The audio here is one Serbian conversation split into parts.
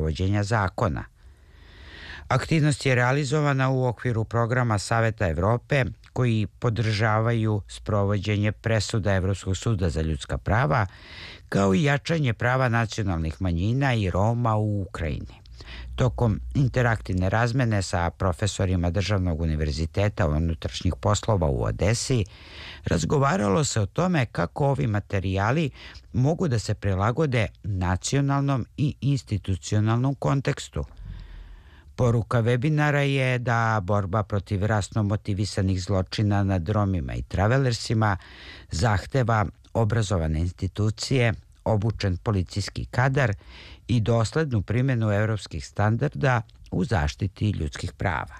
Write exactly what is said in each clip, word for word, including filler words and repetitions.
sprovođenja zakona. Aktivnost je realizovana u okviru programa Saveta Evrope koji podržavaju sprovođenje presuda Evropskog suda za ljudska prava, kao i jačanje prava nacionalnih manjina i Roma u Ukrajini. Tokom interaktivne razmene sa profesorima Državnog univerziteta unutrašnjih poslova u Odesi razgovaralo se o tome kako ovi materijali mogu da se prilagode nacionalnom i institucionalnom kontekstu. Poruka webinara je da borba protiv rasno motivisanih zločina nad Romima i travelersima zahteva obrazovane institucije, obučen policijski kadar i doslednu primjenu evropskih standarda u zaštiti ljudskih prava.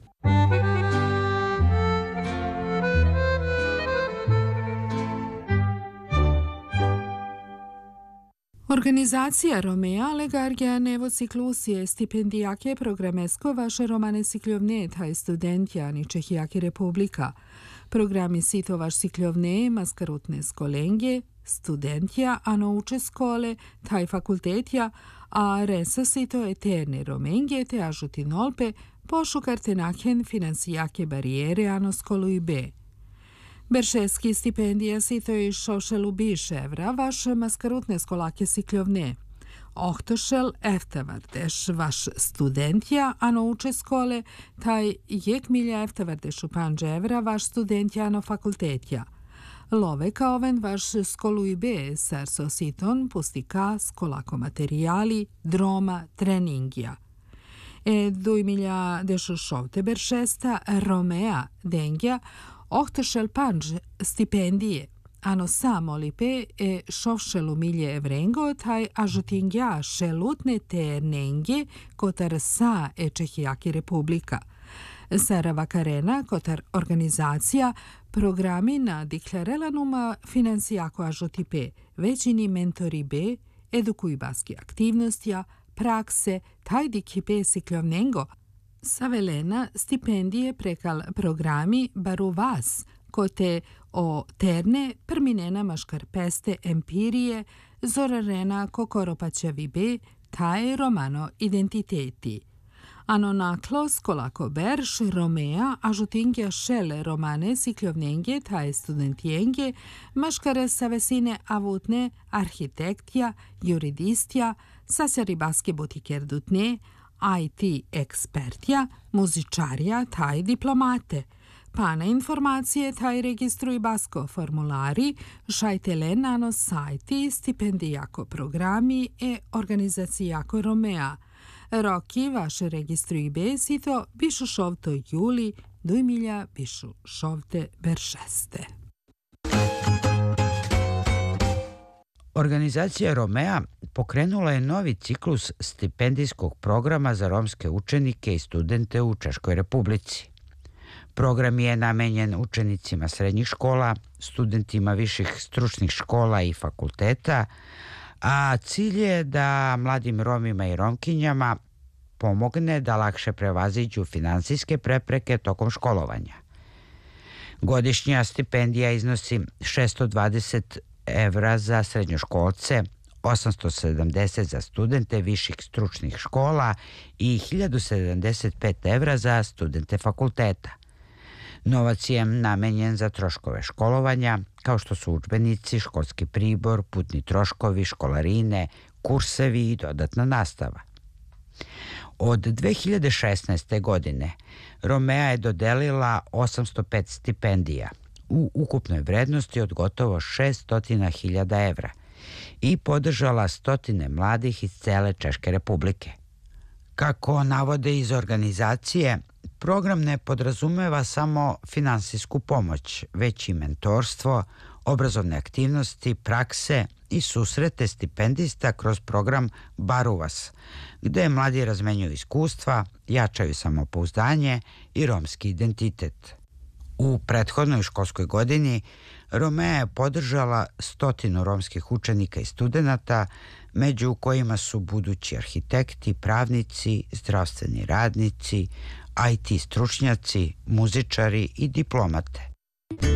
Organizacija Romea legargia nevociklusije stipendijake programesko vaše romane sikljovne taj studentja ni Čehijake republika. Programi sito vaš sikljovne maskarutne skolengje, studentja, a nouče skole, taj fakultetja, a resa sito eterne romengje te ažuti nolpe, pošukarte nahen finansijake barijere ano skolu i be. Beršeski stipendija sito i šošelu biš evra, vaš maskarutne skolake sikljovne. Ohtošel eftavardeš vaš studentja, a nouče skole, taj jek milja eftavardešu panđe evra, vaš studentja ano fakultetja. Love kaoven vaš skolu i be, sar sositon pustika skolako materijali, droma, treningija. E duj milja dešu šovte beršesta, Romea dengja, ohtošel panđ stipendije, ano samo lipe e šovšelu milje evrengo, taj ažutingja šelutne te nenge kotar sa e Čehijaki republika. Sara Vakarena, kotar organizacija, programi na diklarelanuma finansijako ažutipe, većini mentori B, edukuj baski aktivnostja, prakse, taj dikipe sikljovnengo, Savelena stipendije prekal programi baru vas, kote o terne perminena maškarpeste empirije, zorarena kokoropaćevi be, taj romano identiteti. Ano naklo skolako berš Romea ažutingja šele romane sikljovnenge taj studentijenge, maškare savesine avutne arhitektja, juridistja, sasjari baske botikerdutne, I T ekspertja, muzičarja, taj diplomate. Pana informacije taj registruj basko formulari, šajtele nano sajti, stipendijako programi e organizacijako Romea. Roki vaše registruj besito bišu šovto juli, duj milja bišu šovte beršeste. Organizacija Romea pokrenula je novi ciklus stipendijskog programa za romske učenike i studente u Češkoj republici. Program je namenjen učenicima srednjih škola, studentima viših stručnih škola i fakulteta, a cilj je da mladim Romima i Romkinjama pomogne da lakše prevaziđu finansijske prepreke tokom školovanja. Godišnja stipendija iznosi šesto dvadeset evra za srednjoškolce, osamsto sedamdeset za studente viših stručnih škola i hiljadu sedamdeset pet evra za studente fakulteta. Novac je namenjen za troškove školovanja, kao što su udžbenici, školski pribor, putni troškovi, školarine, kursevi i dodatna nastava. Od dve hiljade šesnaeste. godine Romea je dodelila osamsto pet stipendija u ukupnoj vrednosti od gotovo šesto hiljada evra i podržala stotine mladih iz cele Češke republike. Kako navode iz organizacije, program ne podrazumeva samo finansijsku pomoć, već i mentorstvo, obrazovne aktivnosti, prakse i susrete stipendista kroz program Baruvas, gde mladi razmenjuju iskustva, jačaju samopouzdanje i romski identitet. U prethodnoj školskoj godini Romea je podržala stotinu romskih učenika i studenata, među kojima su budući arhitekti, pravnici, zdravstveni radnici, I T stručnjaci, muzičari i diplomate.